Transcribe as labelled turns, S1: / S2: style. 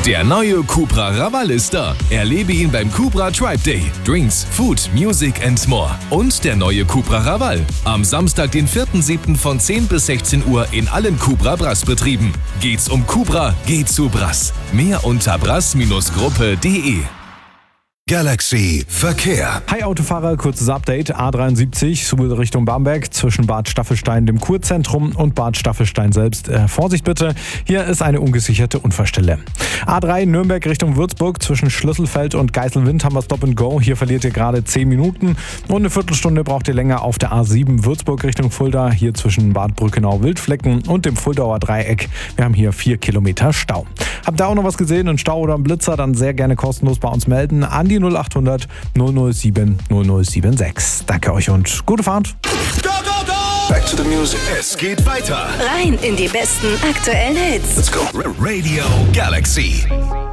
S1: Der neue Cupra Raval ist da. Erlebe ihn beim Cupra Tribe Day. Drinks, Food, Music and more. Und der neue Cupra Raval. Am Samstag, den 4.7. von 10 bis 16 Uhr in allen Cupra Brass-Betrieben. Geht's um Cupra, geht's zu Brass. Mehr unter brass-gruppe.de.
S2: Galaxy Verkehr.
S3: Hi Autofahrer, kurzes Update. A73 Suhl Richtung Bamberg zwischen Bad Staffelstein, dem Kurzentrum, und Bad Staffelstein selbst. Vorsicht bitte, hier ist eine ungesicherte Unfallstelle. A3 Nürnberg Richtung Würzburg zwischen Schlüsselfeld und Geiselwind haben wir Stop and Go. Hier verliert ihr gerade 10 Minuten und eine Viertelstunde braucht ihr länger auf der A7 Würzburg Richtung Fulda. Hier zwischen Bad Brückenau-Wildflecken und dem Fuldauer Dreieck. Wir haben hier 4 Kilometer Stau. Habt ihr auch noch was gesehen, einen Stau oder einen Blitzer, dann sehr gerne kostenlos bei uns melden an die 0800 007 0076. Danke euch und gute Fahrt.
S2: Go, go, go! Back to the music. Es geht weiter.
S4: Rein in die besten aktuellen Hits.
S2: Let's go. Radio Galaxy.